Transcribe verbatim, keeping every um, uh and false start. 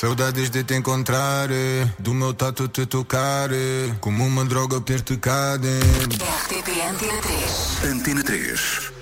Saudades de te encontrar, do meu tato te tocar, como uma droga per te cadem. R T P Antena três. Antena três.